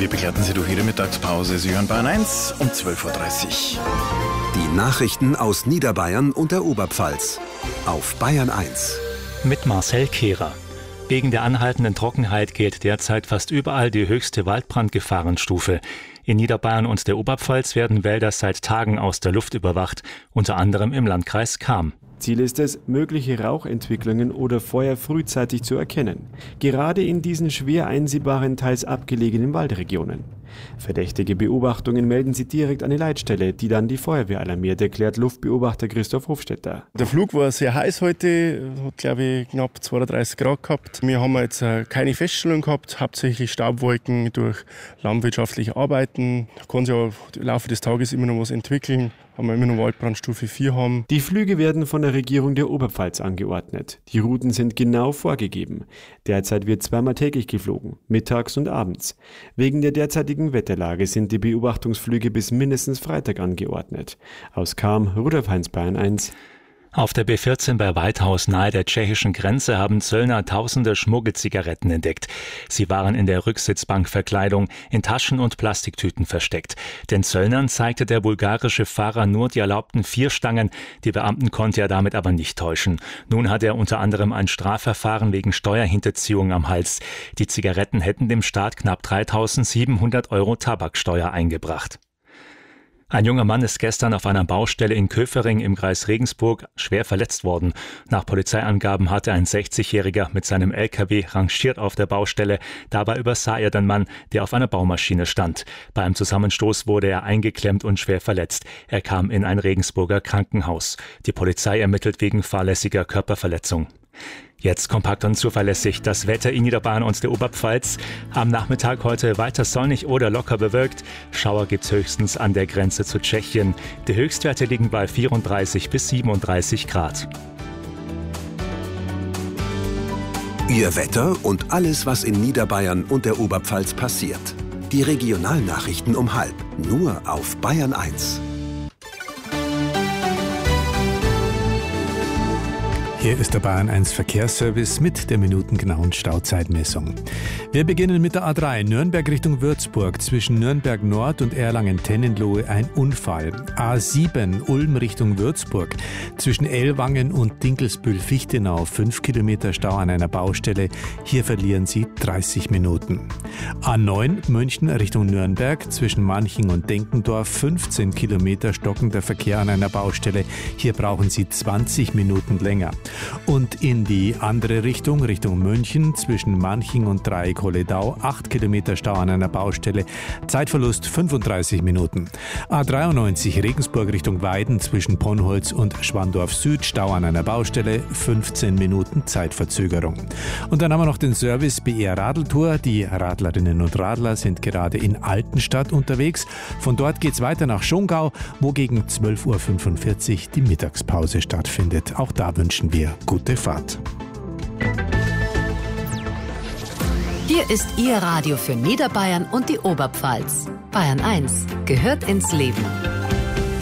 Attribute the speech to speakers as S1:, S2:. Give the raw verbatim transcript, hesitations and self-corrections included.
S1: Wir begleiten Sie durch Ihre Mittagspause. Sie hören Bayern eins um zwölf Uhr dreißig.
S2: Die Nachrichten aus Niederbayern und der Oberpfalz auf Bayern eins.
S3: Mit Marcel Kehrer. Wegen der anhaltenden Trockenheit gilt derzeit fast überall die höchste Waldbrandgefahrenstufe. In Niederbayern und der Oberpfalz werden Wälder seit Tagen aus der Luft überwacht, unter anderem im Landkreis Cham.
S4: Ziel ist es, mögliche Rauchentwicklungen oder Feuer frühzeitig zu erkennen. Gerade in diesen schwer einsehbaren, teils abgelegenen Waldregionen. Verdächtige Beobachtungen melden sie direkt an die Leitstelle, die dann die Feuerwehr alarmiert, erklärt Luftbeobachter Christoph Hofstetter.
S5: Der Flug war sehr heiß heute, hat glaube ich knapp zweiunddreißig Grad gehabt. Wir haben jetzt keine Feststellung gehabt, hauptsächlich Staubwolken durch landwirtschaftliche Arbeiten. Da kann sich ja im Laufe des Tages immer noch was entwickeln. Haben wir immer noch Waldbrandstufe vier haben.
S4: Die Flüge werden von der Regierung der Oberpfalz angeordnet. Die Routen sind genau vorgegeben. Derzeit wird zweimal täglich geflogen, mittags und abends. Wegen der derzeitigen Wetterlage sind die Beobachtungsflüge bis mindestens Freitag angeordnet. Aus Cham, Rudolf Heinz, Bayern eins.
S3: Auf der B vierzehn bei Weithaus nahe der tschechischen Grenze haben Zöllner tausende Schmuggelzigaretten entdeckt. Sie waren in der Rücksitzbankverkleidung, in Taschen und Plastiktüten versteckt. Den Zöllnern zeigte der bulgarische Fahrer nur die erlaubten vier Stangen. Die Beamten konnte er damit aber nicht täuschen. Nun hat er unter anderem ein Strafverfahren wegen Steuerhinterziehung am Hals. Die Zigaretten hätten dem Staat knapp dreitausendsiebenhundert Euro Tabaksteuer eingebracht. Ein junger Mann ist gestern auf einer Baustelle in Köfering im Kreis Regensburg schwer verletzt worden. Nach Polizeiangaben hatte ein sechzigjähriger mit seinem L K W rangiert auf der Baustelle. Dabei übersah er den Mann, der auf einer Baumaschine stand. Beim Zusammenstoß wurde er eingeklemmt und schwer verletzt. Er kam in ein Regensburger Krankenhaus. Die Polizei ermittelt wegen fahrlässiger Körperverletzung. Jetzt kompakt und zuverlässig das Wetter in Niederbayern und der Oberpfalz. Am Nachmittag heute weiter sonnig oder locker bewölkt. Schauer gibt's höchstens an der Grenze zu Tschechien. Die Höchstwerte liegen bei vierunddreißig bis siebenunddreißig Grad.
S2: Ihr Wetter und alles, was in Niederbayern und der Oberpfalz passiert. Die Regionalnachrichten um halb. Nur auf Bayern eins.
S6: Hier ist der Bayern eins Verkehrsservice mit der minutengenauen Stauzeitmessung. Wir beginnen mit der A drei, Nürnberg Richtung Würzburg. Zwischen Nürnberg Nord und Erlangen-Tennenlohe ein Unfall. A sieben, Ulm Richtung Würzburg. Zwischen Ellwangen und Dinkelsbühl-Fichtenau fünf Kilometer Stau an einer Baustelle. Hier verlieren Sie dreißig Minuten. A neun, München Richtung Nürnberg. Zwischen Manching und Denkendorf fünfzehn Kilometer stockender Verkehr an einer Baustelle. Hier brauchen Sie zwanzig Minuten länger. Und in die andere Richtung, Richtung München, zwischen Manching und Dreieck-Holledau, acht Kilometer Stau an einer Baustelle, Zeitverlust fünfunddreißig Minuten. A dreiundneunzig Regensburg Richtung Weiden, zwischen Ponnholz und Schwandorf Süd, Stau an einer Baustelle, fünfzehn Minuten Zeitverzögerung. Und dann haben wir noch den Service B R Radeltour. Die Radlerinnen und Radler sind gerade in Altenstadt unterwegs. Von dort geht's weiter nach Schongau, wo gegen zwölf Uhr fünfundvierzig die Mittagspause stattfindet. Auch da wünschen wir gute Fahrt.
S7: Hier ist Ihr Radio für Niederbayern und die Oberpfalz. Bayern eins gehört ins Leben.